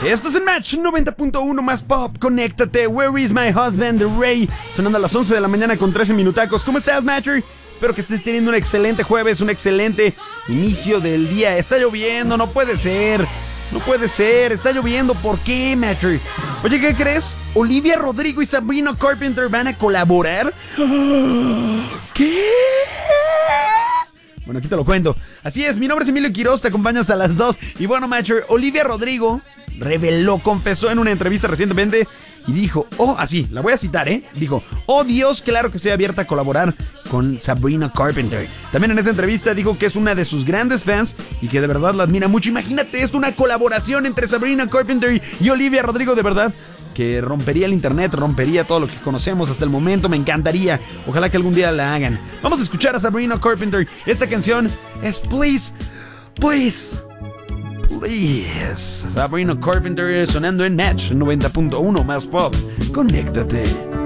Estás en Match 90.1 más pop. Conéctate. Where is my husband, The Ray? Sonando a las 11 de la mañana con 13 minutacos. ¿Cómo estás, Matcher? Espero que estés teniendo un excelente jueves, un excelente inicio del día. Está lloviendo, no puede ser. No puede ser, está lloviendo. ¿Por qué, Matcher? Oye, ¿qué crees? Olivia Rodrigo y Sabrina Carpenter van a colaborar. ¿Qué? Bueno, aquí te lo cuento. Así es, mi nombre es Emilio Quiroz, te acompaño hasta las 2. Y bueno, Matcher, Olivia Rodrigo confesó en una entrevista recientemente y dijo, así, la voy a citar, dijo, Dios, claro que estoy abierta a colaborar con Sabrina Carpenter. También en esa entrevista dijo que es una de sus grandes fans y que de verdad la admira mucho. Imagínate, es una colaboración entre Sabrina Carpenter y Olivia Rodrigo, de verdad que rompería el internet, rompería todo lo que conocemos hasta el momento. Me encantaría, ojalá que algún día la hagan. Vamos a escuchar a Sabrina Carpenter. Esta canción es Please, Please, Please. Sabrina Carpenter sonando en Match 90.1 más pop. Conéctate.